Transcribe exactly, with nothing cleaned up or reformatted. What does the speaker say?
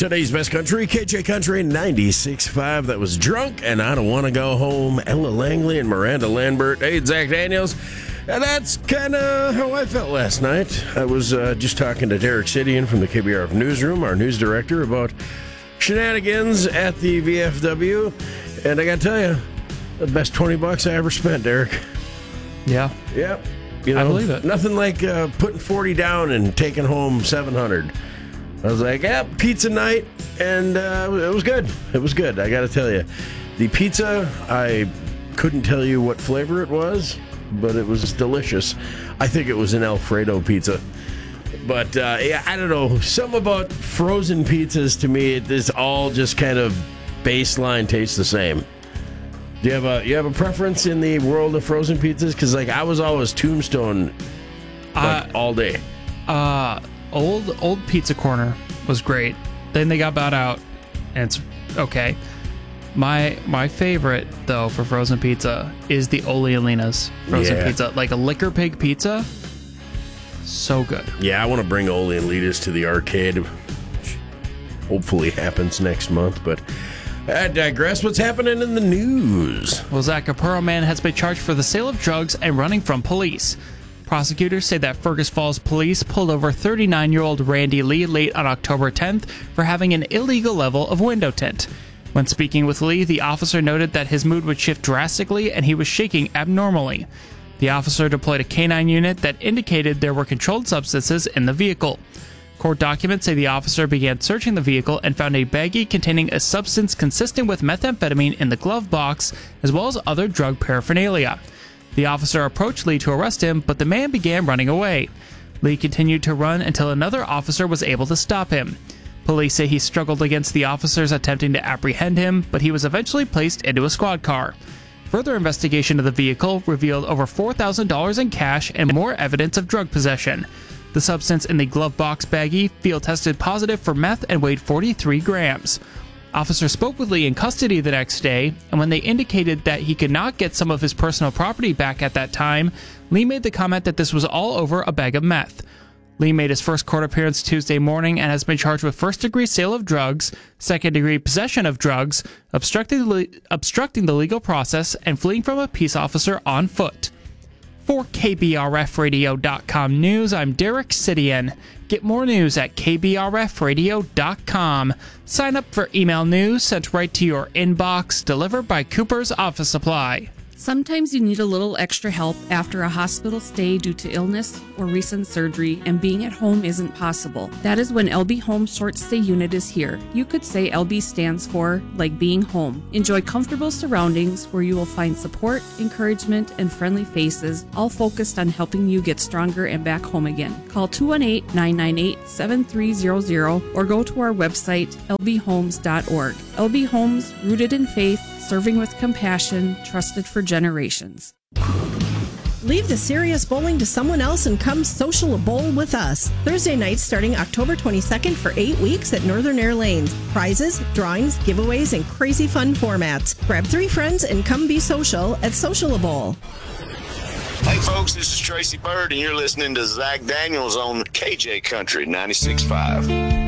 Today's best country, K J Country ninety-six point five. That was Drunk and I Don't Want to Go Home. Ella Langley and Miranda Lambert. Hey, Zach Daniels. And that's kind of how I felt last night. I was uh, just talking to Derek Sidian from the K B R F Newsroom, our news director, about shenanigans at the V F W. And I got to tell you, the best twenty bucks I ever spent, Derek. Yeah. Yep. You know, I believe it. Nothing like uh, putting forty down and taking home seven hundred. I was like, yeah, pizza night, and uh, it was good. It was good, I got to tell you. The pizza, I couldn't tell you what flavor it was, but it was delicious. I think it was an Alfredo pizza. But, uh, yeah, I don't know. Something about frozen pizzas, to me, it is all just kind of baseline tastes the same. Do you have a you have a preference in the world of frozen pizzas? Because, like, I was always Tombstone like, uh, all day. Uh... Old old Pizza Corner was great. Then they got bought out, and it's okay. My my favorite though for frozen pizza is the Ole Alina's frozen yeah. pizza, like a Liquor Pig pizza. So good. Yeah, I want to bring Ole and Lita's to the arcade. Which hopefully happens next month. But I digress. What's happening in the news? Well, Zach, a Pearl man has been charged for the sale of drugs and running from police. Prosecutors say that Fergus Falls police pulled over thirty-nine-year-old Randy Lee late on October tenth for having an illegal level of window tint. When speaking with Lee, the officer noted that his mood would shift drastically and he was shaking abnormally. The officer deployed a canine unit that indicated there were controlled substances in the vehicle. Court documents say the officer began searching the vehicle and found a baggie containing a substance consistent with methamphetamine in the glove box, as well as other drug paraphernalia. The officer approached Lee to arrest him, but the man began running away. Lee continued to run until another officer was able to stop him. Police say he struggled against the officers attempting to apprehend him, but he was eventually placed into a squad car. Further investigation of the vehicle revealed over four thousand dollars in cash and more evidence of drug possession. The substance in the glove box baggie field tested positive for meth and weighed forty-three grams. Officers spoke with Lee in custody the next day, and when they indicated that he could not get some of his personal property back at that time, Lee made the comment that this was all over a bag of meth. Lee made his first court appearance Tuesday morning and has been charged with first-degree sale of drugs, second-degree possession of drugs, obstructing the, obstructing the legal process, and fleeing from a peace officer on foot. For K B R F radio dot com News, I'm Derek Sidian. Get more news at K B R F radio dot com. Sign up for email news sent right to your inbox, delivered by Cooper's Office Supply. Sometimes you need a little extra help after a hospital stay due to illness or recent surgery, and being at home isn't possible. That is when L B Home Short Stay Unit is here. You could say L B stands for like being home. Enjoy comfortable surroundings where you will find support, encouragement, and friendly faces, all focused on helping you get stronger and back home again. Call two one eight, nine nine eight, seven three zero zero or go to our website, L B homes dot org. L B Homes, rooted in faith, serving with compassion, trusted for generations. Leave the serious bowling to someone else and come social a bowl with us. Thursday nights starting October twenty-second for eight weeks at Northern Air Lanes. Prizes, drawings, giveaways, and crazy fun formats. Grab three friends and come be social at Social a Bowl. Hey folks, this is Tracy Bird and you're listening to Zach Daniels on K J Country ninety-six point five.